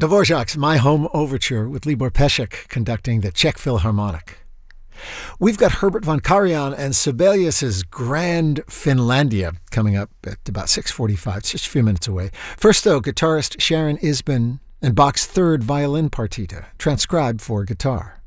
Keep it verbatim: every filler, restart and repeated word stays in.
Dvorak's My Home Overture with Libor Pesek conducting the Czech Philharmonic. We've got Herbert von Karajan and Sibelius's Grand Finlandia coming up at about six forty-five, just a few minutes away. First, though, guitarist Sharon Isbin and Bach's third violin partita, transcribed for guitar.